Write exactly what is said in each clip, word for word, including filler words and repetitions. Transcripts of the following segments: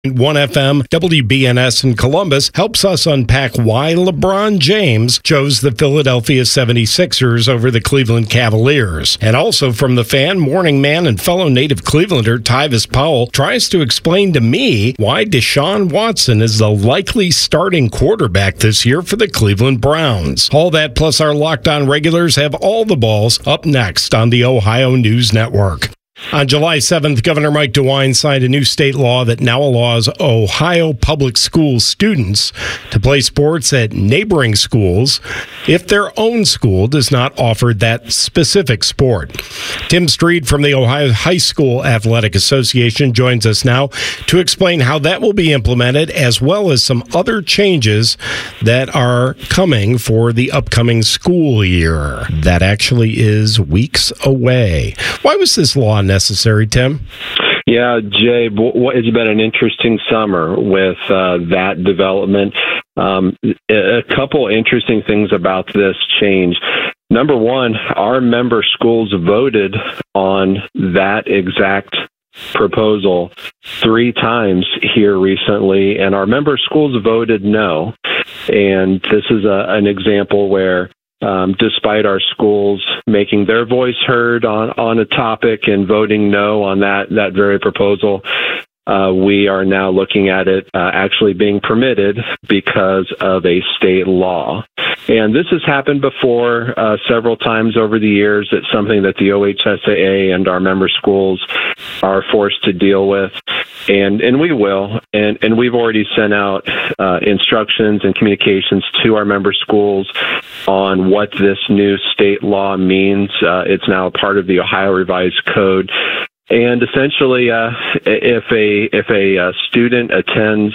one F M, W B N S in Columbus helps us unpack why LeBron James chose the Philadelphia seventy-sixers over the Cleveland Cavaliers. And also from the Fan, morning man and fellow native Clevelander Tyvis Powell tries to explain to me why Deshaun Watson is the likely starting quarterback this year for the Cleveland Browns. All that plus our Locked On regulars have all the balls up next on the Ohio News Network. On July seventh, Governor Mike DeWine signed a new state law that now allows Ohio public school students to play sports at neighboring schools if their own school does not offer that specific sport. Tim Street from the Ohio High School Athletic Association joins us now to explain how that will be implemented, as well as some other changes that are coming for the upcoming school year. That actually is weeks away. Why was this law necessary, Tim? Yeah, Jay, it's been an interesting summer with uh, that development. Um, a couple interesting things about this change. Number one, our member schools voted on that exact proposal three times here recently, and our member schools voted no. And this is a, an example where Um, despite our schools making their voice heard on, on a topic and voting no on that, that very proposal, uh, we are now looking at it uh, actually being permitted because of a state law. And this has happened before uh, several times over the years. It's something that the O H S A A and our member schools are forced to deal with. And and we will. And, and we've already sent out uh, instructions and communications to our member schools on what this new state law means. Uh, it's now a part of the Ohio Revised Code. And essentially, uh, if a if a uh, student attends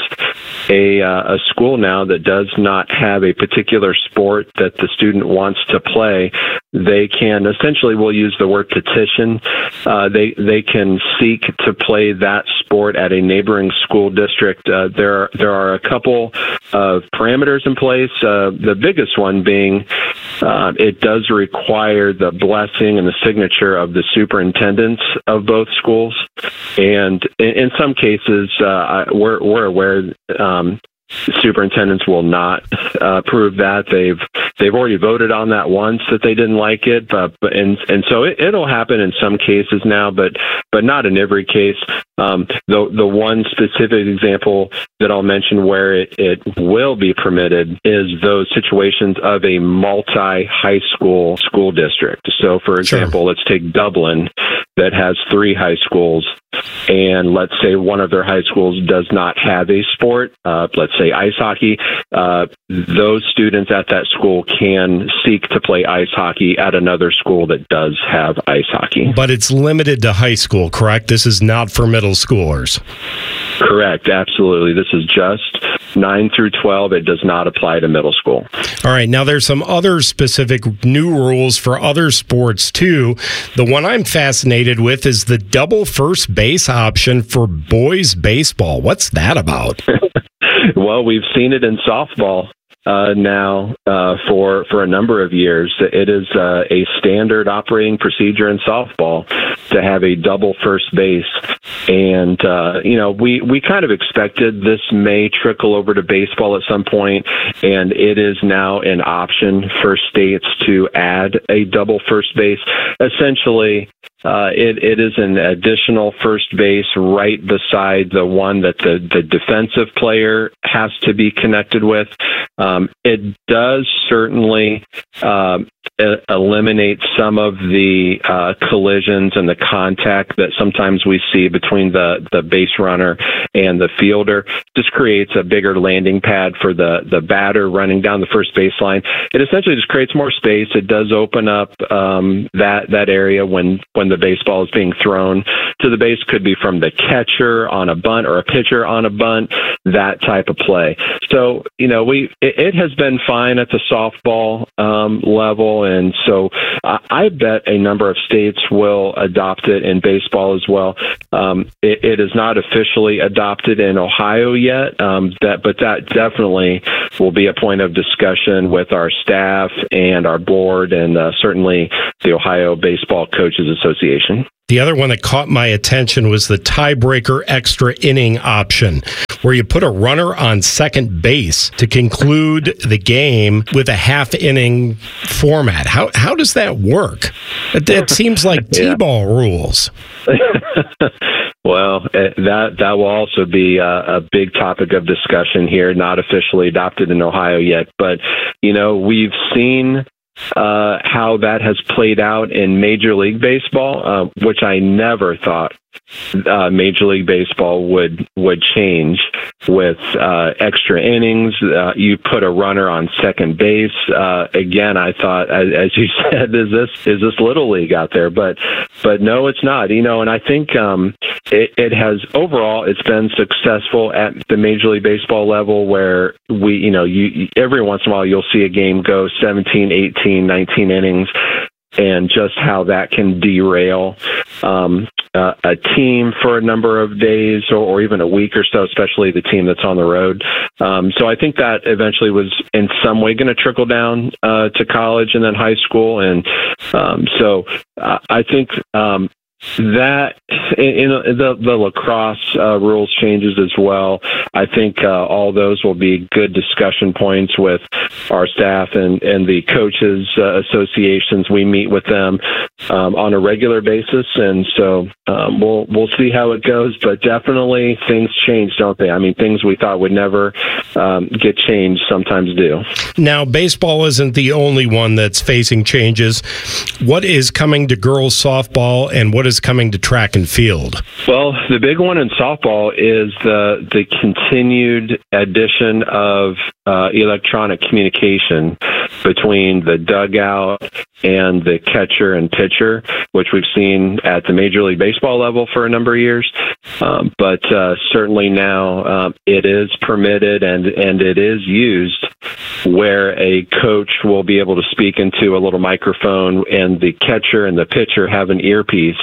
a uh, a school now that does not have a particular sport that the student wants to play, they can essentially, we'll use the word petition. Uh, they they can seek to play that sport at a neighboring school district. Uh, there there are a couple of parameters in place. Uh, the biggest one being uh, it does require the blessing and the signature of the superintendents of both schools, and in, in some cases, uh, we're we're aware um, superintendents will not uh, approve that. They've they've already voted on that once that they didn't like it, but, but and and so it, it'll happen in some cases now, but but not in every case. Um, the the one specific example that I'll mention where it, it will be permitted is those situations of a multi-high school school district. So, for example, sure. Let's take Dublin, that has three high schools, and let's say one of their high schools does not have a sport, uh, let's say ice hockey. Uh, those students at that school can seek to play ice hockey at another school that does have ice hockey. But it's limited to high school, correct? This is not for middle schoolers. Correct, absolutely. This is just nine through twelve. It does not apply to middle school. All right, now there's some other specific new rules for other sports too. The one I'm fascinated with is the double first base option for boys baseball. What's that about? Well, we've seen it in softball uh, now uh, for for a number of years. It is uh, a standard operating procedure in softball to have a double first base. And, uh, you know, we, we kind of expected this may trickle over to baseball at some point, and it is now an option for states to add a double first base. Essentially, Uh, it, it is an additional first base right beside the one that the, the defensive player has to be connected with. Um, it does certainly uh, e- eliminate some of the uh, collisions and the contact that sometimes we see between the, the base runner and the fielder. Just creates a bigger landing pad for the, the batter running down the first baseline. It essentially just creates more space. It does open up um, that, that area when, when the baseball is being thrown to the base. Could be from the catcher on a bunt or a pitcher on a bunt, that type of play. So so, you know, we it, it has been fine at the softball um, level. And so I, I bet a number of states will adopt it in baseball as well. Um, it, it is not officially adopted in Ohio yet, um, that, but that definitely will be a point of discussion with our staff and our board and uh, certainly the Ohio Baseball Coaches Association. The other one that caught my attention was the tiebreaker extra inning option, where you put a runner on second base to conclude the game with a half inning format. How how does that work? It, it seems like T-ball rules. Well, that that will also be a, a big topic of discussion here, not officially adopted in Ohio yet. But, you know, we've seen uh, how that has played out in Major League Baseball, uh, which I never thought uh, Major League Baseball would would change with uh, extra innings. Uh, you put a runner on second base. Uh, again, I thought, as, as you said, is this is this Little League out there? But but no, it's not. You know, and I think um, it, it has overall it's been successful at the Major League Baseball level, where we, you know, you every once in a while you'll see a game go seventeen, eighteen, nineteen innings. And just how that can derail um, uh, a team for a number of days or, or even a week or so, especially the team that's on the road. Um, so I think that eventually was in some way going to trickle down uh, to college and then high school. And um, so uh, I think um, that in, in the, the lacrosse uh, rules changes as well. I think uh, all those will be good discussion points with our staff and, and the coaches uh, associations. We meet with them um, on a regular basis, and so um, we'll we'll see how it goes. But definitely things change, don't they? I mean, things we thought would never um, get changed sometimes do. Now, baseball isn't the only one that's facing changes. What is coming to girls softball, and what is coming to track and field? Well, the big one in softball is the the continued addition of uh, electronic communication between the dugout and the catcher and pitcher, which we've seen at the Major League Baseball level for a number of years. Um, but uh, certainly now um, it is permitted and, and it is used where a coach will be able to speak into a little microphone and the catcher and the pitcher have an earpiece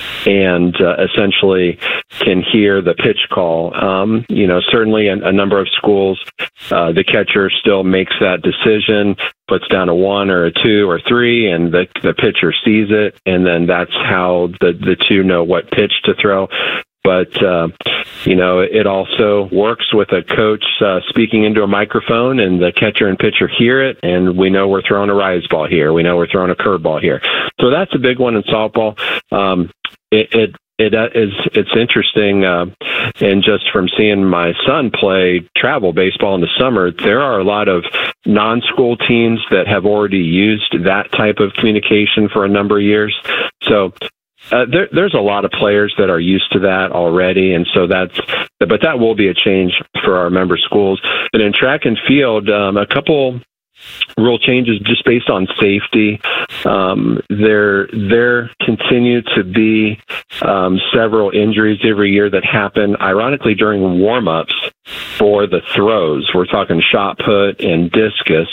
and uh, essentially can hear the pitch call. Um, you know, certainly in a number of schools, uh, the catcher still makes that decision, puts down a one or a two or three, and the the pitcher sees it, and then that's how the, the two know what pitch to throw. But, uh, you know, it also works with a coach uh, speaking into a microphone and the catcher and pitcher hear it, and we know we're throwing a rise ball here. We know we're throwing a curveball here. So that's a big one in softball. Um, it, it It uh, is. It's interesting, uh, and just from seeing my son play travel baseball in the summer, there are a lot of non-school teams that have already used that type of communication for a number of years. So uh, there, there's a lot of players that are used to that already, and so that's. But that will be a change for our member schools. And in track and field, um, a couple rule changes just based on safety. Um, there, there continue to be um, several injuries every year that happen, ironically, during warm-ups for the throws. We're talking shot put and discus.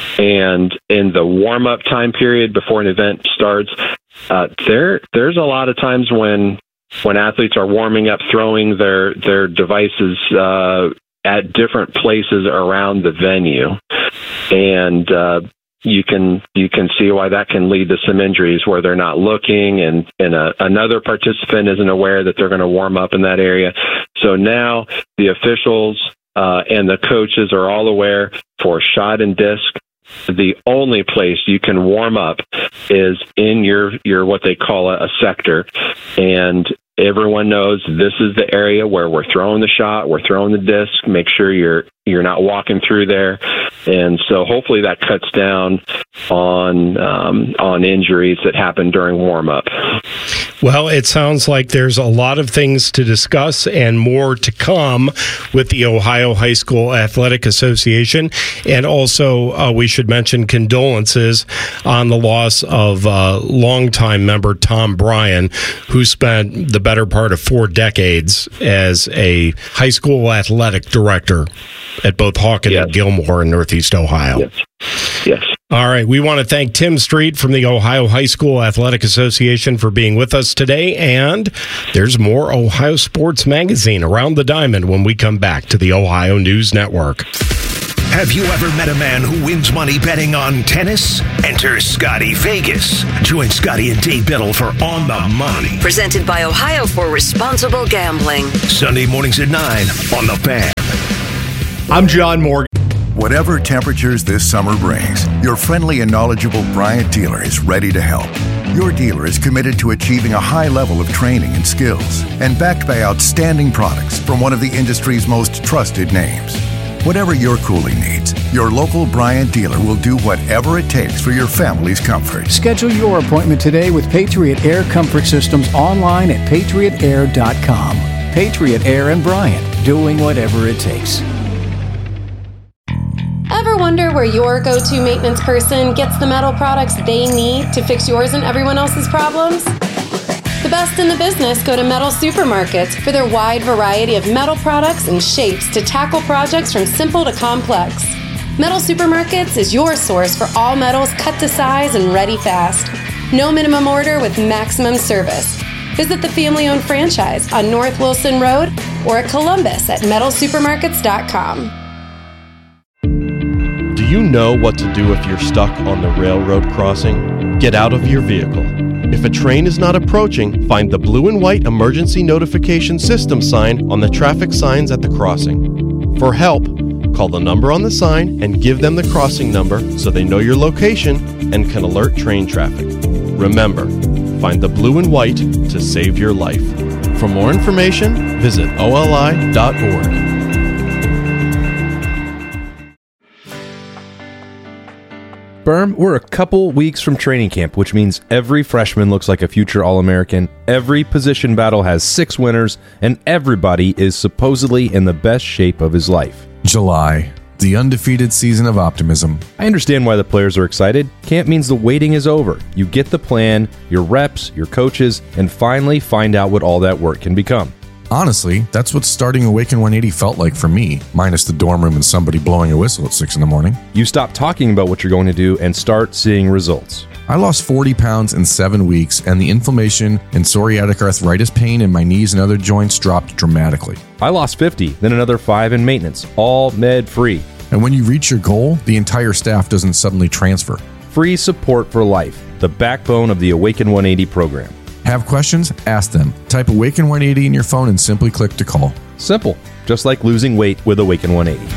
And in the warm-up time period before an event starts, uh, there, there's a lot of times when when athletes are warming up, throwing their their devices uh, at different places around the venue. And uh, you can you can see why that can lead to some injuries where they're not looking, and, and a, another participant isn't aware that they're going to warm up in that area. So now the officials uh, and the coaches are all aware for shot and disc. The only place you can warm up is in your, your what they call a, a sector. And everyone knows this is the area where we're throwing the shot, we're throwing the disc. Make sure you're you're not walking through there, and so hopefully that cuts down on um, on injuries that happen during warm up. Well, it sounds like there's a lot of things to discuss and more to come with the Ohio High School Athletic Association. And also, uh, we should mention condolences on the loss of uh, longtime member Tom Bryan, who spent the better part of four decades as a high school athletic director at both Hawken yes. and Gilmore in Northeast Ohio. Yes. Yes. All right. We want to thank Tim Street from the Ohio High School Athletic Association for being with us today. And there's more Ohio Sports Magazine Around the Diamond when we come back to the Ohio News Network. Have you ever met a man who wins money betting on tennis? Enter Scotty Vegas. Join Scotty and Dave Biddle for On the Money. Presented by Ohio for Responsible Gambling. Sunday mornings at nine on The Fan. I'm John Morgan. Whatever temperatures this summer brings, your friendly and knowledgeable Bryant dealer is ready to help. Your dealer is committed to achieving a high level of training and skills and backed by outstanding products from one of the industry's most trusted names. Whatever your cooling needs, your local Bryant dealer will do whatever it takes for your family's comfort. Schedule your appointment today with Patriot Air Comfort Systems online at patriot air dot com. Patriot Air and Bryant, doing whatever it takes. Ever wonder where your go-to maintenance person gets the metal products they need to fix yours and everyone else's problems? The best in the business go to Metal Supermarkets for their wide variety of metal products and shapes to tackle projects from simple to complex. Metal Supermarkets is your source for all metals cut to size and ready fast. No minimum order with maximum service. Visit the family-owned franchise on North Wilson Road or at Columbus at metal supermarkets dot com. Do you know what to do if you're stuck on the railroad crossing? Get out of your vehicle. If a train is not approaching, find the blue and white emergency notification system sign on the traffic signs at the crossing. For help, call the number on the sign and give them the crossing number so they know your location and can alert train traffic. Remember, find the blue and white to save your life. For more information, visit O L I dot org. Berm, we're a couple weeks from training camp, which means every freshman looks like a future All-American, every position battle has six winners, and everybody is supposedly in the best shape of his life. July, the undefeated season of optimism. I understand why the players are excited. Camp means the waiting is over. You get the plan, your reps, your coaches, and finally find out what all that work can become. Honestly, that's what starting Awaken one eighty felt like for me, minus the dorm room and somebody blowing a whistle at six in the morning. You stop talking about what you're going to do and start seeing results. I lost forty pounds in seven weeks, and the inflammation and psoriatic arthritis pain in my knees and other joints dropped dramatically. I lost fifty, then another five in maintenance, all med-free. And when you reach your goal, the entire staff doesn't suddenly transfer. Free support for life, the backbone of the Awaken one eighty program. Have questions? Ask them. Type Awaken one eighty in your phone and simply click to call. Simple, just like losing weight with Awaken one eighty.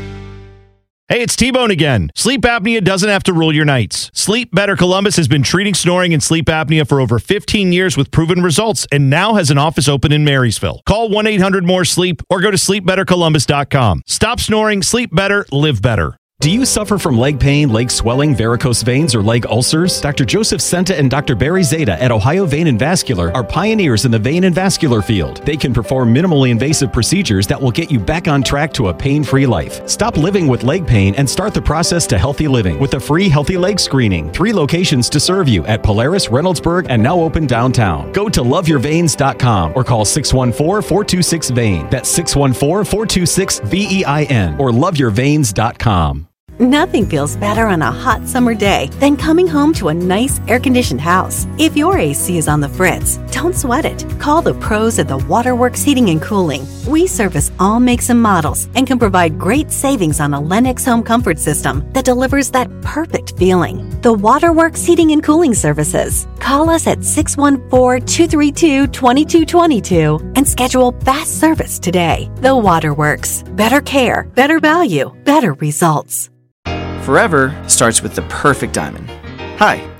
Hey, it's T-Bone again. Sleep apnea doesn't have to rule your nights. Sleep Better Columbus has been treating snoring and sleep apnea for over fifteen years with proven results and now has an office open in Marysville. Call one eight hundred more sleep or go to sleep better columbus dot com. Stop snoring, sleep better, live better. Do you suffer from leg pain, leg swelling, varicose veins, or leg ulcers? Doctor Joseph Senta and Doctor Barry Zeta at Ohio Vein and Vascular are pioneers in the vein and vascular field. They can perform minimally invasive procedures that will get you back on track to a pain-free life. Stop living with leg pain and start the process to healthy living with a free healthy leg screening. Three locations to serve you at Polaris, Reynoldsburg, and now open downtown. Go to love your veins dot com or call six one four, four two six, V E I N. That's six one four, four two six, V E I N or love your veins dot com. Nothing feels better on a hot summer day than coming home to a nice air-conditioned house. If your A C is on the fritz, don't sweat it. Call the pros at the Waterworks Heating and Cooling. We service all makes and models and can provide great savings on a Lennox home comfort system that delivers that perfect feeling. The Waterworks Heating and Cooling Services. Call us at six one four, two three two, two two two two and schedule fast service today. The Waterworks. Better care, better value, better results. Forever starts with the perfect diamond. Hi,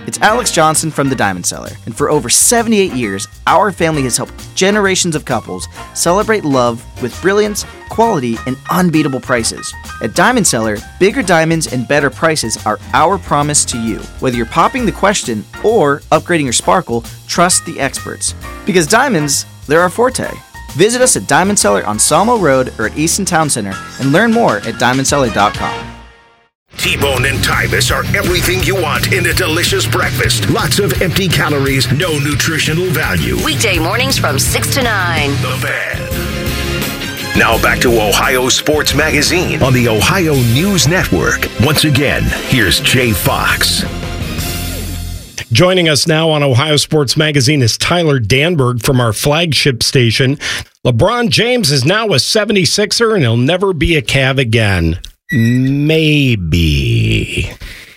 It's Alex Johnson from the Diamond Cellar, and for over seventy-eight years, our family has helped generations of couples celebrate love with brilliance, quality, and unbeatable prices. At Diamond Cellar, bigger diamonds and better prices are our promise to you. Whether you're popping the question or upgrading your sparkle, trust the experts. Because diamonds, they're our forte. Visit us at Diamond Cellar on Sawmill Road or at Easton Town Center and learn more at diamond cellar dot com. T-Bone and Tyvis are everything you want in a delicious breakfast. Lots of empty calories, no nutritional value. Weekday mornings from six to nine. The Fan. Now back to Ohio Sports Magazine on the Ohio News Network. Once again, here's Jay Fox. Joining us now on Ohio Sports Magazine is Tyler Danberg from our flagship station. LeBron James is now a seventy-sixer and he'll never be a Cav again. Maybe.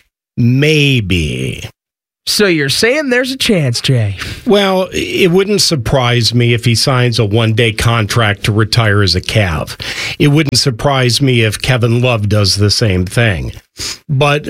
Maybe. So you're saying there's a chance, Jay? Well, it wouldn't surprise me if he signs a one-day contract to retire as a Cav. It wouldn't surprise me if Kevin Love does the same thing. But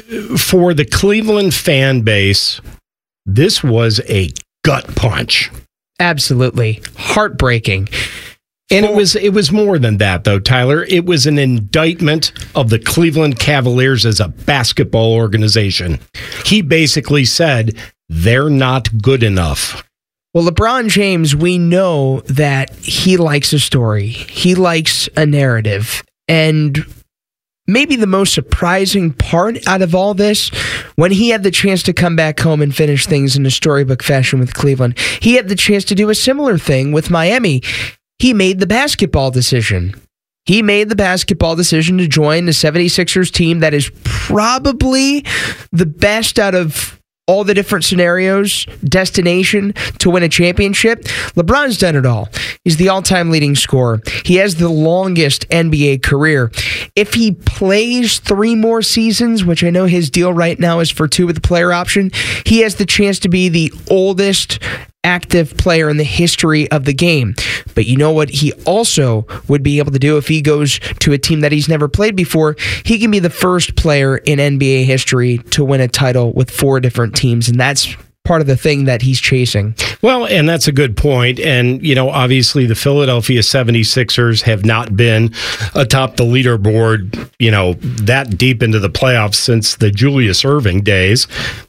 for the Cleveland fan base, this was a gut punch. Absolutely. Heartbreaking. And it was it was more than that, though, Tyler. It was an indictment of the Cleveland Cavaliers as a basketball organization. He basically said they're not good enough. Well, LeBron James, we know that he likes a story. He likes a narrative. And maybe the most surprising part out of all this, when he had the chance to come back home and finish things in a storybook fashion with Cleveland, he had the chance to do a similar thing with Miami. He made the basketball decision. He made the basketball decision to join the seventy-sixers team that is probably the best out of all the different scenarios, destination to win a championship. LeBron's done it all. He's the all-time leading scorer. He has the longest N B A career. If he plays three more seasons, which I know his deal right now is for two with the player option, he has the chance to be the oldest active player in the history of the game. But you know what he also would be able to do if he goes to a team that he's never played before? He can be the first player in N B A history to win a title with four different teams, and that's part of the thing that he's chasing. Well, and that's a good point. And, you know, obviously the Philadelphia seventy-sixers have not been atop the leaderboard, you know, that deep into the playoffs since the Julius Erving days.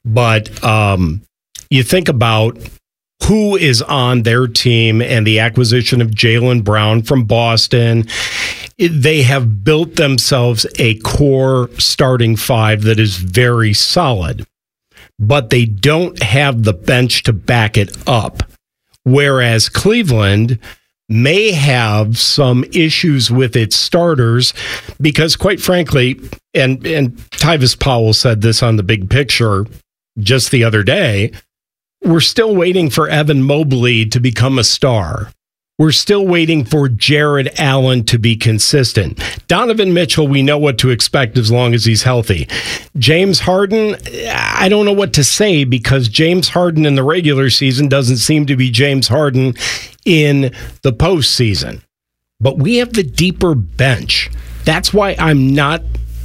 But um, you think about who is on their team and the acquisition of Jaylen Brown from Boston. They have built themselves a core starting five that is very solid, but they don't have the bench to back it up. Whereas Cleveland may have some issues with its starters because, quite frankly, and, and Tyvis Powell said this on The Big Picture just the other day, we're still waiting for Evan Mobley to become a star. We're still waiting for Jared Allen to be consistent. Donovan Mitchell, we know what to expect as long as he's healthy. James Harden, I don't know what to say because James Harden in the regular season doesn't seem to be James Harden in the postseason. But we have the deeper bench. That's why I'm not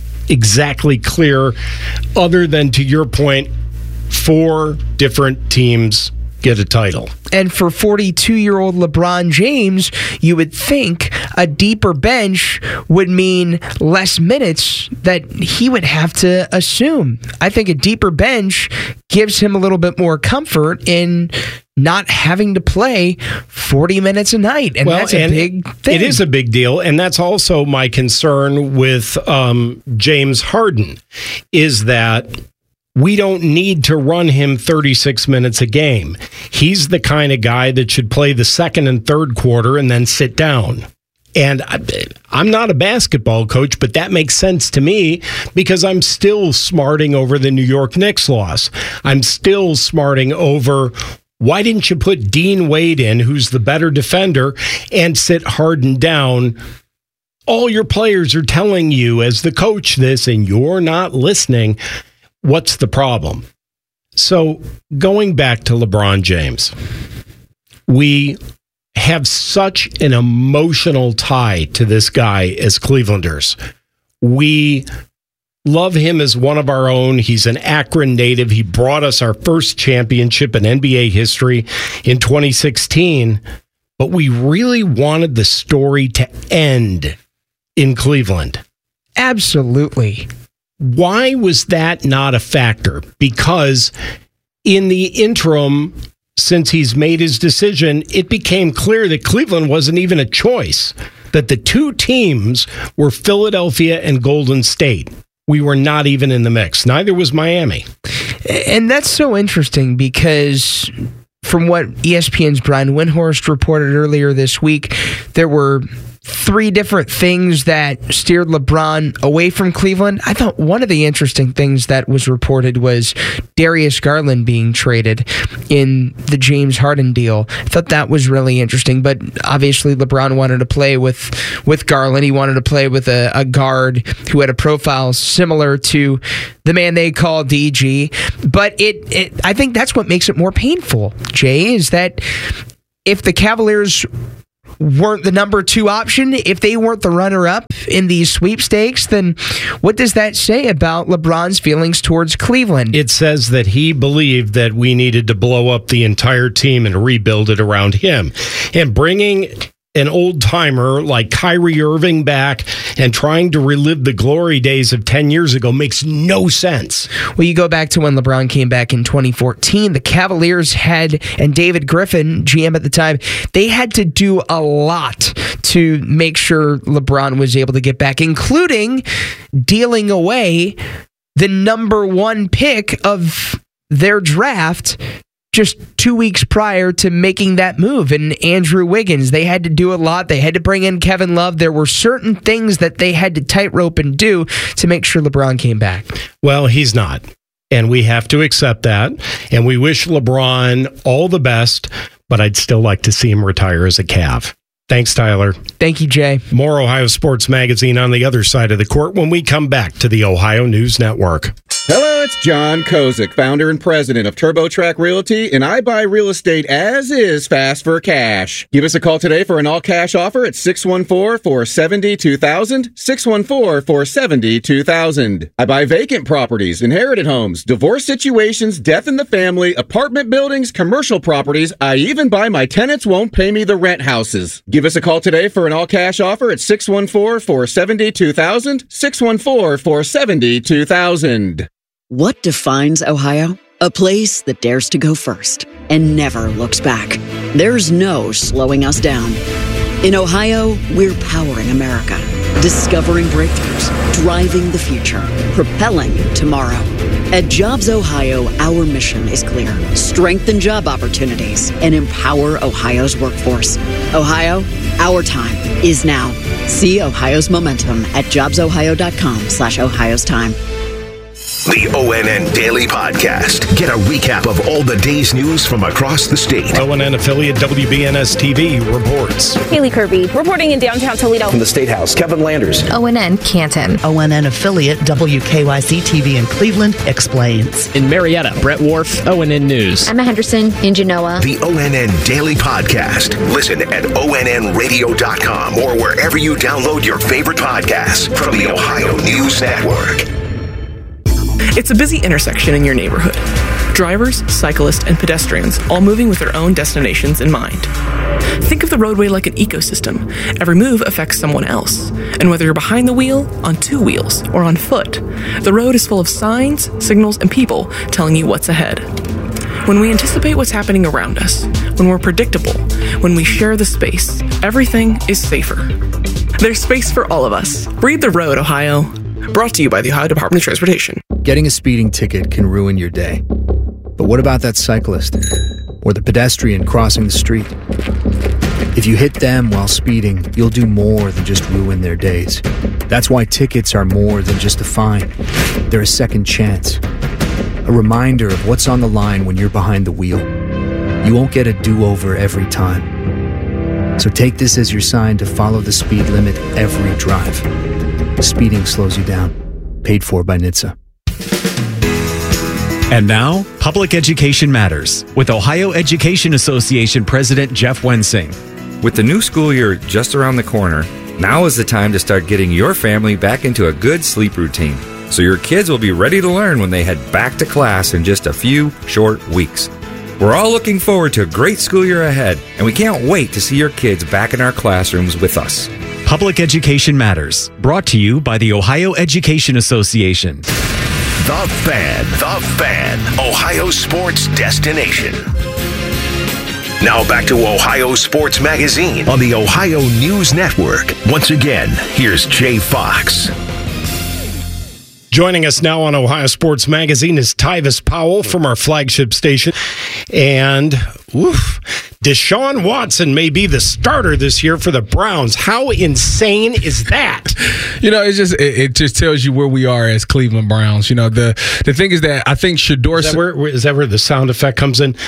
exactly clear, other than to your point, four different teams get a title. And for forty-two-year-old LeBron James, you would think a deeper bench would mean less minutes that he would have to assume. I think a deeper bench gives him a little bit more comfort in not having to play forty minutes a night. And well, that's a and big thing. It is a big deal. And that's also my concern with um, James Harden, is that we don't need to run him thirty-six minutes a game. He's the kind of guy that should play the second and third quarter and then sit down. And I, I'm not a basketball coach, but that makes sense to me because I'm still smarting over the New York Knicks loss. I'm still smarting over, why didn't you put Dean Wade in, who's the better defender, and sit Harden down? All your players are telling you as the coach this, and you're not listening. What's the problem? So going back to LeBron James, we have such an emotional tie to this guy as Clevelanders. We love him as one of our own. He's an Akron native. He brought us our first championship in N B A history in twenty sixteen. But we really wanted the story to end in Cleveland. Absolutely. Why was that not a factor? Because in the interim, since he's made his decision, it became clear that Cleveland wasn't even a choice, that the two teams were Philadelphia and Golden State. We were not even in the mix. Neither was Miami. And that's so interesting because from what E S P N's Brian Windhorst reported earlier this week, there were three different things that steered LeBron away from Cleveland. I thought one of the interesting things that was reported was Darius Garland being traded in the James Harden deal. I thought that was really interesting, but obviously LeBron wanted to play with, with Garland. He wanted to play with a, a guard who had a profile similar to the man they call D G. But it, it, I think that's what makes it more painful, Jay, is that if the Cavaliers weren't the number two option, if they weren't the runner-up in these sweepstakes, then what does that say about LeBron's feelings towards Cleveland? It says that he believed that we needed to blow up the entire team and rebuild it around him. And bringing an old-timer like Kyrie Irving back and trying to relive the glory days of ten years ago makes no sense. Well, you go back to when LeBron came back in twenty fourteen, the Cavaliers had, and David Griffin, G M at the time, they had to do a lot to make sure LeBron was able to get back, including dealing away the number one pick of their draft just two weeks prior to making that move. And Andrew Wiggins, they had to do a lot. They had to bring in Kevin Love. There were certain things that they had to tightrope and do to make sure LeBron came back. Well, he's not. And we have to accept that. And we wish LeBron all the best, but I'd still like to see him retire as a Cav. Thanks, Tyler. Thank you, Jay. More Ohio Sports Magazine on the other side of the court when we come back to the Ohio News Network. Hello, it's John Kozik, founder and president of TurboTrack Realty, and I buy real estate as is fast for cash. Give us a call today for an all-cash offer at six one four, four seven zero, two thousand, six one four, four seven zero, two thousand. I buy vacant properties, inherited homes, divorce situations, death in the family, apartment buildings, commercial properties. I even buy my tenants won't pay me the rent houses. Give us a call today for an all-cash offer at six one four, four seven zero, two thousand, six one four, four seven zero, two thousand. What defines Ohio? A place that dares to go first and never looks back. There's no slowing us down. In Ohio, we're powering America, discovering breakthroughs, driving the future, propelling tomorrow. At Jobs Ohio, our mission is clear. Strengthen job opportunities and empower Ohio's workforce. Ohio, our time is now. See Ohio's momentum at jobsohio.com slash Ohio's time. The O N N Daily Podcast. Get a recap of all the day's news from across the state. O N N affiliate W B N S T V reports. Haley Kirby reporting in downtown Toledo. From the State House, Kevin Landers. O N N Canton. O N N affiliate W K Y C T V in Cleveland explains. In Marietta, Brett Wharf, O N N News. Emma Henderson in Genoa. The O N N Daily Podcast. Listen at O N N radio dot com or wherever you download your favorite podcasts from the Ohio News Network. It's a busy intersection in your neighborhood. Drivers, cyclists, and pedestrians all moving with their own destinations in mind. Think of the roadway like an ecosystem. Every move affects someone else. And whether you're behind the wheel, on two wheels, or on foot, the road is full of signs, signals, and people telling you what's ahead. When we anticipate what's happening around us, when we're predictable, when we share the space, everything is safer. There's space for all of us. Read the road, Ohio. Brought to you by the Ohio Department of Transportation. Getting a speeding ticket can ruin your day. But what about that cyclist? Or the pedestrian crossing the street? If you hit them while speeding, you'll do more than just ruin their days. That's why tickets are more than just a fine. They're a second chance. A reminder of what's on the line when you're behind the wheel. You won't get a do-over every time. So take this as your sign to follow the speed limit every drive. Speeding slows you down. Paid for by N H T S A. And now, Public Education Matters with Ohio Education Association President Jeff Wensing. With the new school year just around the corner, now is the time to start getting your family back into a good sleep routine. so your kids will be ready to learn when they head back to class in just a few short weeks. We're all looking forward to a great school year ahead, and we can't wait to see your kids back in our classrooms with us. Public Education Matters, brought to you by the Ohio Education Association. The Fan, The Fan, Ohio sports destination. Now back to Ohio Sports Magazine on the Ohio News Network. Once again, here's Jay Fox. Joining us now on Ohio Sports Magazine is Tyvis Powell from our flagship station. And, oof, Deshaun Watson may be the starter this year for the Browns. How insane is that? You know, it's just it, it just tells you where we are as Cleveland Browns. You know, the the thing is that I think Shedeur... Is that where, is that where the sound effect comes in?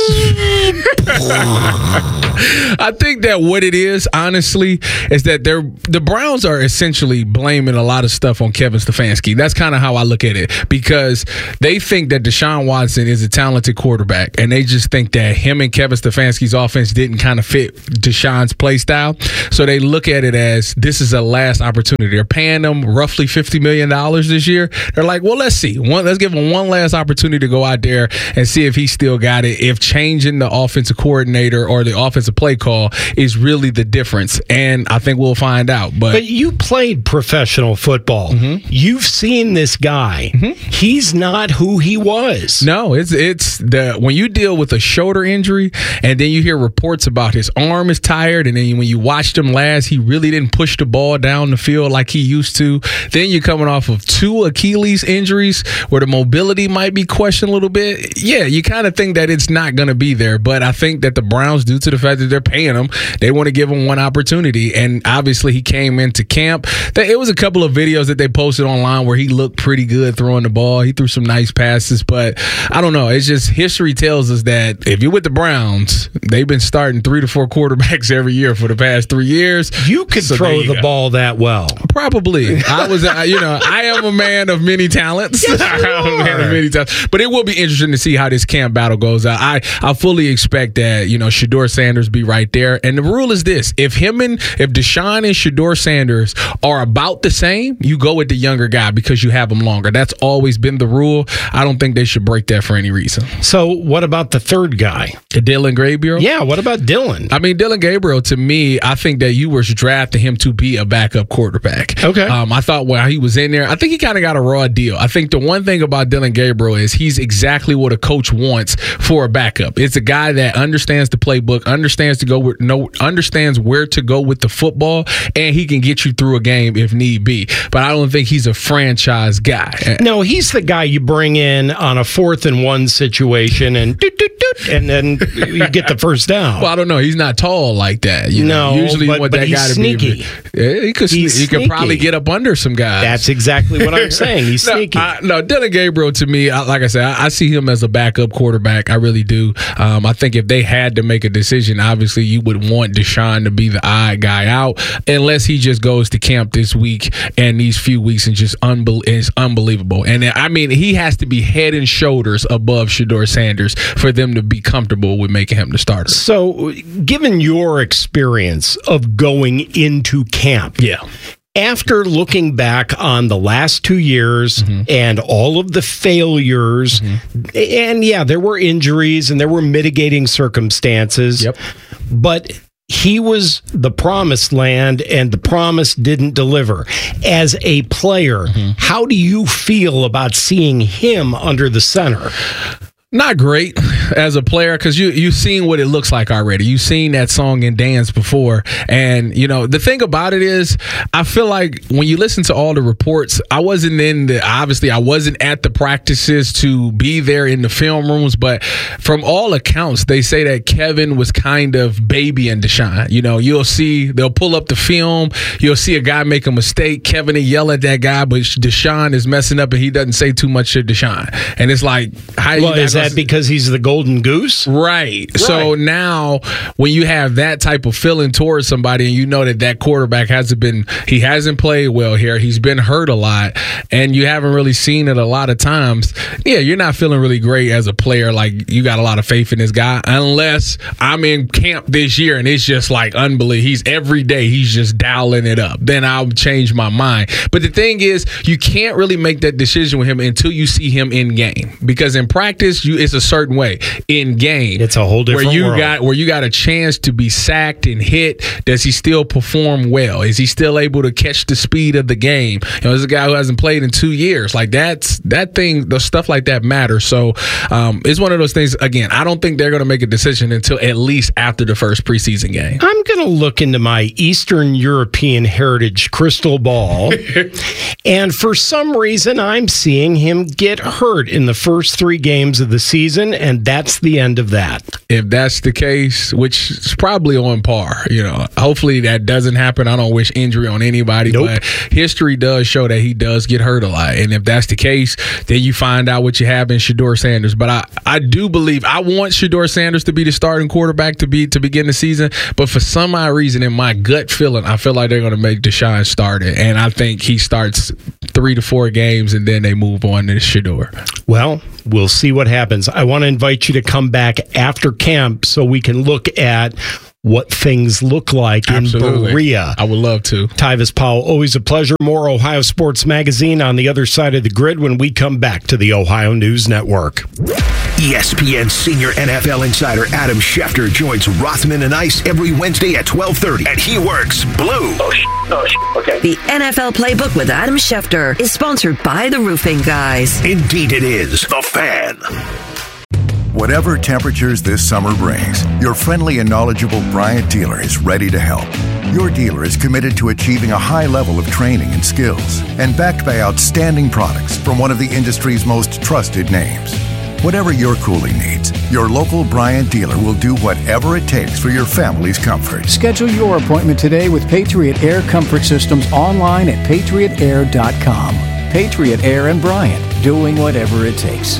I think that what it is, honestly, is that they're the Browns are essentially blaming a lot of stuff on Kevin Stefanski. That's kind of how I look at it, because they think that Deshaun Watson is a talented quarterback, and they just think that him and Kevin Stefanski's offense didn't kind of fit Deshaun's play style. So they look at it as this is a last opportunity. They're paying them roughly fifty million dollars this year. They're like, well, let's see. One, let's give him one last opportunity to go out there and see if he still got it, if changing the offensive coordinator or the offensive play call is really the difference. And I think we'll find out. But, but you played professional football. Mm-hmm. You've seen this guy. Mm-hmm. He's not who he was. No, it's it's the when you deal with a shoulder injury and then you hear reports about his arm is tired, and then when you watched him last, he really didn't push the ball down the field like he used to. Then you're coming off of two Achilles injuries where the mobility might be questioned a little bit. Yeah, you kind of think that it's not going to be there. But I think that the Browns, due to the fact that they're paying him, they want to give him one opportunity. And obviously he came into camp. It was a couple of videos that they posted online where he looked pretty good throwing the ball. He threw some nice passes, but I don't know. It's just history tells us that if you're with the Browns, they've been starting three to four quarterbacks every year for the past three years. You could so throw you the go. ball that well. Probably. I was, uh, you know, I am a man of many talents. Yes, I'm a man of many talents. But it will be interesting to see how this camp battle goes out. I, I fully expect that, you know, Shedeur Sanders be right there. And the rule is this: if him and if Deshaun and Shedeur Sanders are about the same, you go with the younger guy because you have him longer. That's always been the rule. I don't think they should break that for any reason. So what about the third guy? Dillon Gabriel? Yeah, what about Dillon? I mean, Dillon Gabriel, to me, I think that you were drafting him to be a backup quarterback. Okay. Um, I thought while he was in there, I think he kind of got a raw deal. I think the one thing about Dillon Gabriel is he's exactly what a coach wants for a backup. It's a guy that understands the playbook, understands to go with no, understands where to go with the football, and he can get you through a game if need be. But I don't think he's a franchise guy. No, he's the guy you bring in on a fourth and one situation and doot, doot, doot, and then you get the first down. Well, I don't know. He's not tall like that. You no, know? Usually but, you want but that he's guy to sneaky. be. Yeah, he could. He's he could probably get up under some guys. That's exactly what I'm saying. He's no, sneaky. I, no, Dillon Gabriel, to me, I, like I said, I, I see him as a backup quarterback. I really do. Um, I think if they had to make a decision, obviously you would want Deshaun to be the odd guy out, unless he just goes to camp this week and these few weeks and just unbe- is unbelievable. And I mean, he has to be head and shoulders above Shedeur Sanders for them to be comfortable with making him the starter. So, given your experience of going into camp, yeah. After looking back on the last two years mm-hmm. and all of the failures, mm-hmm. and yeah, there were injuries and there were mitigating circumstances, yep. but he was the promised land and the promise didn't deliver. As a player, mm-hmm. how do you feel about seeing him under the center? Not great as a player, because you, you've seen what it looks like already. You've seen that song and dance before. And, you know, the thing about it is, I feel like when you listen to all the reports, I wasn't in the, obviously, I wasn't at the practices to be there in the film rooms, but from all accounts, they say that Kevin was kind of babying Deshaun. You know, you'll see, they'll pull up the film, you'll see a guy make a mistake, Kevin will yell at that guy, but Deshaun is messing up and he doesn't say too much to Deshaun. And it's like, how well, you is that because he's the golden goose? Right. right. So now when you have that type of feeling towards somebody and you know that that quarterback hasn't been, he hasn't played well here, he's been hurt a lot, and you haven't really seen it a lot of times, yeah, you're not feeling really great as a player. Like, you got a lot of faith in this guy, unless I'm in camp this year and it's just like unbelievable. He's every day, he's just dialing it up. Then I'll change my mind. But the thing is, you can't really make that decision with him until you see him in game, because in practice, you it's a certain way. In game, it's a whole different where you world. got where you got a chance to be sacked and hit. Does he still perform well? Is he still able to catch the speed of the game? You know, there's a guy who hasn't played in two years. Like, that's that thing, the stuff like that matters. So um, it's one of those things. Again, I don't think they're going to make a decision until at least after the first preseason game. I'm going to look into my Eastern European heritage crystal ball, and for some reason, I'm seeing him get hurt in the first three games of the season, and that's the end of that. If that's the case, which is probably on par, you know, hopefully that doesn't happen. I don't wish injury on anybody, nope. But history does show that he does get hurt a lot. And if that's the case, then you find out what you have in Shedeur Sanders. But I, I do believe, I want Shedeur Sanders to be the starting quarterback to be to begin the season, but for some odd reason, in my gut feeling, I feel like they're going to make Deshaun start it. And I think he starts three to four games, and then they move on to Shedeur. Well, we'll see what happens. I want to invite you to come back after camp so we can look at what things look like Absolutely. in Berea. I would love to. Tyvis Powell, always a pleasure. More Ohio Sports Magazine on the other side of the grid when we come back to the Ohio News Network. E S P N senior N F L insider Adam Schefter joins Rothman and Ice every Wednesday at twelve thirty, and he works blue. Oh, sh- oh sh- okay. The N F L Playbook with Adam Schefter is sponsored by the Roofing Guys. Indeed it is. The Fan. Whatever temperatures this summer brings, your friendly and knowledgeable Bryant dealer is ready to help. Your dealer is committed to achieving a high level of training and skills, and backed by outstanding products from one of the industry's most trusted names. Whatever your cooling needs, your local Bryant dealer will do whatever it takes for your family's comfort. Schedule your appointment today with Patriot Air Comfort Systems online at patriot air dot com. Patriot Air and Bryant, doing whatever it takes.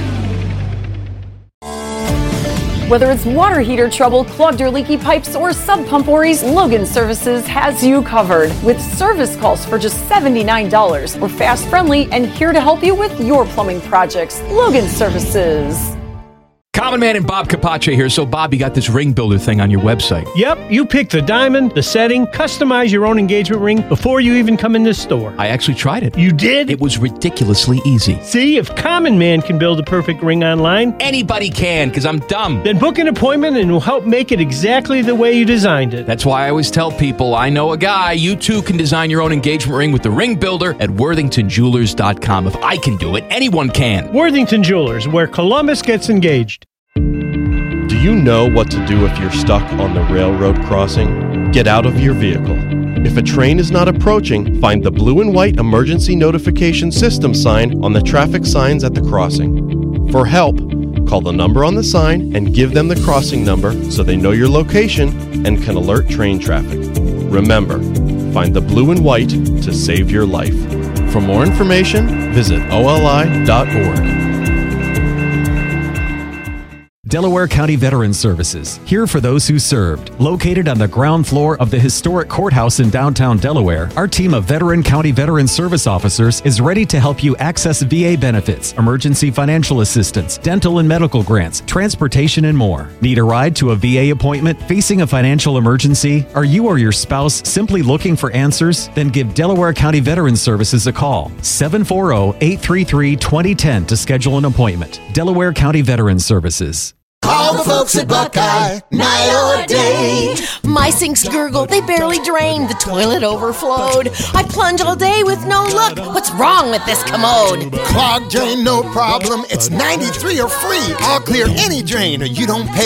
Whether it's water heater trouble, clogged or leaky pipes, or sub pump worries, Logan Services has you covered. With service calls for just seventy-nine dollars. We're fast, friendly, and here to help you with your plumbing projects. Logan Services. Common Man and Bob Capace here. So, Bob, you got this ring builder thing on your website. Yep, you pick the diamond, the setting, customize your own engagement ring before you even come in this store. I actually tried it. You did? It was ridiculously easy. See, if Common Man can build a perfect ring online, anybody can, because I'm dumb. Then book an appointment and we'll help make it exactly the way you designed it. That's why I always tell people, I know a guy. You too can design your own engagement ring with the ring builder at worthington jewelers dot com. If I can do it, anyone can. Worthington Jewelers, where Columbus gets engaged. Do you know what to do if you're stuck on the railroad crossing? Get out of your vehicle. If a train is not approaching, find the blue and white emergency notification system sign on the traffic signs at the crossing. For help, call the number on the sign and give them the crossing number so they know your location and can alert train traffic. Remember, find the blue and white to save your life. For more information, visit O L I dot org. Delaware County Veterans Services, here for those who served. Located on the ground floor of the historic courthouse in downtown Delaware, our team of veteran county veteran service officers is ready to help you access V A benefits, emergency financial assistance, dental and medical grants, transportation, and more. Need a ride to a V A appointment? Facing a financial emergency? Are you or your spouse simply looking for answers? Then give Delaware County Veterans Services a call. seven four zero, eight three three, two zero one zero to schedule an appointment. Delaware County Veterans Services. Call the folks at Buckeye, night or day. My sinks gurgle, they barely drain. The toilet overflowed. I plunge all day with no luck. What's wrong with this commode? Clogged drain, no problem. It's ninety-three or free. I'll clear any drain or you don't pay